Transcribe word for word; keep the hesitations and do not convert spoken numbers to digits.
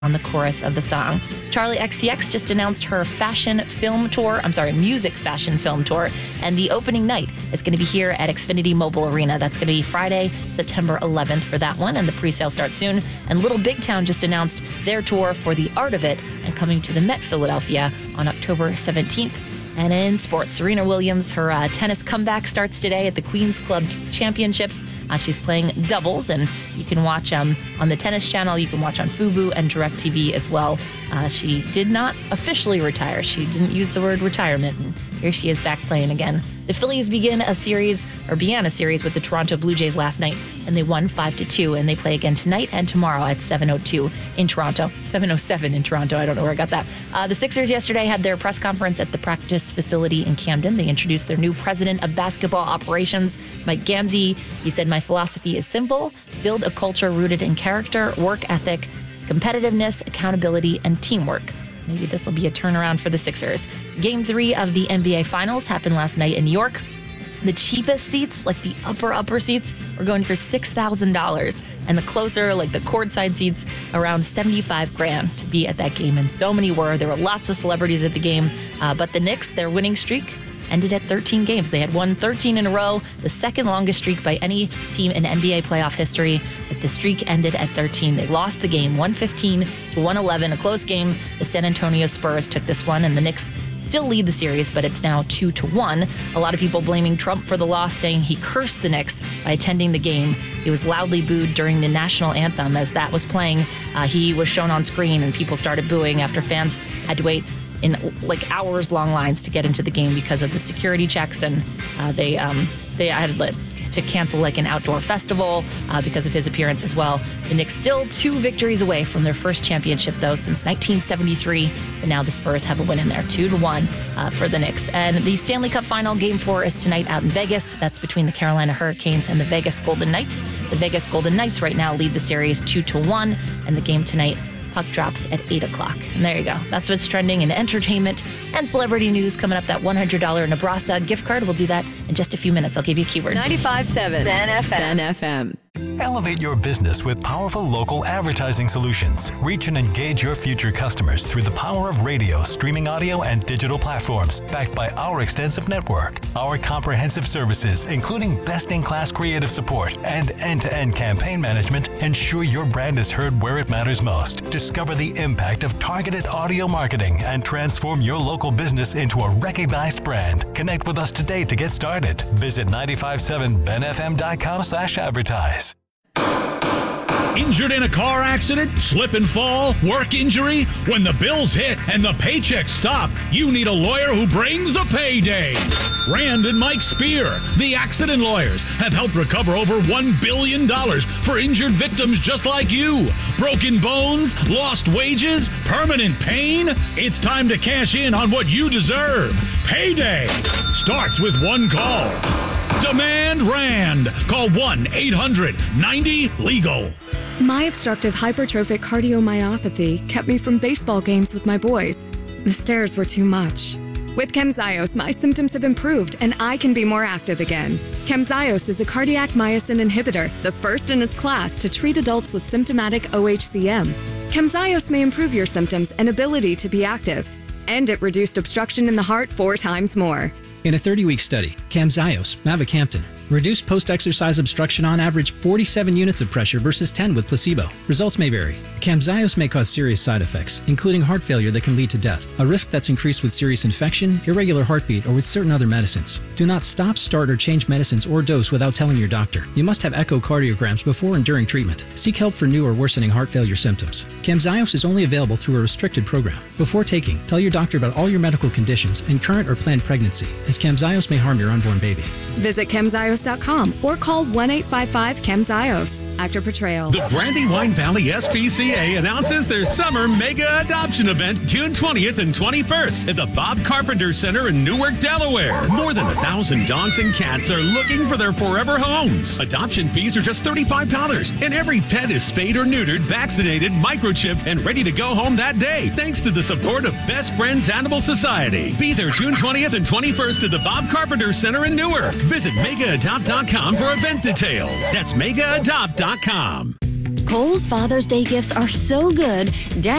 on the chorus of the song. Charli X C X just announced her fashion film tour, I'm sorry, music fashion film tour, and the opening night is going to be here at Xfinity Mobile Arena. That's going to be Friday, September eleventh for that one, and the pre-sale starts soon. And Little Big Town just announced their tour for The Art of It and coming to the Met Philadelphia on October seventeenth. And in sports, Serena Williams, her uh, tennis comeback starts today at the Queen's Club Championships. Uh, she's playing doubles, and you can watch um, on the Tennis Channel. You can watch on Fubo and DirecTV as well. Uh, she did not officially retire. She didn't use the word retirement, and here she is back playing again. The Phillies begin a series, or began a series with the Toronto Blue Jays last night, and they won five to two, and they play again tonight and tomorrow at seven oh two in Toronto. seven oh seven in Toronto. I don't know where I got that. Uh, the Sixers yesterday had their press conference at the practice facility in Camden. They introduced their new president of basketball operations, Mike Ganzi. He said, "My philosophy is simple: build a culture rooted in character, work ethic, competitiveness, accountability, and teamwork." Maybe this will be a turnaround for the Sixers. Game three of the N B A Finals happened last night in New York. The cheapest seats, like the upper, upper seats, were going for six thousand dollars. And the closer, like the courtside seats, around seventy-five grand to be at that game. And so many were. There were lots of celebrities at the game. Uh, but the Knicks, their winning streak, ended at thirteen games. They had won thirteen in a row, the second longest streak by any team in N B A playoff history. But the streak ended at thirteen. They lost the game one fifteen to one eleven, a close game. The San Antonio Spurs took this one, and the Knicks still lead the series, but it's now two to one. A lot of people blaming Trump for the loss, saying he cursed the Knicks by attending the game. He was loudly booed during the national anthem as that was playing. Uh, he was shown on screen, and people started booing after fans had to wait in like hours long lines to get into the game because of the security checks, and uh, they um, they had to cancel like an outdoor festival uh, because of his appearance as well. The Knicks still two victories away from their first championship though since nineteen seventy-three, but now the Spurs have a win in there, two to one uh, for the Knicks. And the Stanley Cup Final Game Four is tonight out in Vegas. That's between the Carolina Hurricanes and the Vegas Golden Knights. The Vegas Golden Knights right now lead the series two to one, and the game tonight, puck drops at eight o'clock. And there you go. That's what's trending in entertainment and celebrity news. Coming up, that one hundred dollars Nebraska gift card. We'll do that in just a few minutes. I'll give you a keyword. ninety-five point seven Ben F M. Ben F M. Elevate your business with powerful local advertising solutions. Reach and engage your future customers through the power of radio, streaming audio, and digital platforms, backed by our extensive network. Our comprehensive services, including best-in-class creative support and end-to-end campaign management, ensure your brand is heard where it matters most. Discover the impact of targeted audio marketing and transform your local business into a recognized brand. Connect with us today to get started. Visit nine five point seven ben f m dot com slash advertise. Injured in a car accident, slip and fall, work injury? When the bills hit and the paychecks stop, you need a lawyer who brings the payday. Rand and Mike Spear, the accident lawyers, have helped recover over one billion dollars for injured victims just like you. Broken bones, lost wages, permanent pain? It's time to cash in on what you deserve. Payday starts with one call. Demand Rand. Call one eight hundred ninety legal. My obstructive hypertrophic cardiomyopathy kept me from baseball games with my boys. The stairs were too much. With Camzyos, my symptoms have improved and I can be more active again. Camzyos is a cardiac myosin inhibitor, the first in its class to treat adults with symptomatic O H C M. Camzyos may improve your symptoms and ability to be active, and it reduced obstruction in the heart four times more. In a thirty-week study, Camzyos, mavacamten, reduced post-exercise obstruction on average forty-seven units of pressure versus ten with placebo. Results may vary. Camzyos may cause serious side effects, including heart failure that can lead to death, a risk that's increased with serious infection, irregular heartbeat, or with certain other medicines. Do not stop, start, or change medicines or dose without telling your doctor. You must have echocardiograms before and during treatment. Seek help for new or worsening heart failure symptoms. Camzyos is only available through a restricted program. Before taking, tell your doctor about all your medical conditions and current or planned pregnancy, as Camzyos may harm your unborn baby. Visit camzyos dot com or call one eight five five camzyos. Actor portrayal. The Brandywine Valley S P C A announces their summer mega adoption event June twentieth and twenty-first at the Bob Carpenter Center in Newark, Delaware. More than a thousand dogs and cats are looking for their forever homes. Adoption fees are just thirty-five dollars, and every pet is spayed or neutered, vaccinated, microchipped, and ready to go home that day, thanks to the support of Best Friends Animal Society. Be there June twentieth and twenty-first at the Bob Carpenter Center in Newark. Visit mega adopt dot com for event details. That's mega adopt dot com. Kohl's Father's Day gifts are so good, Dad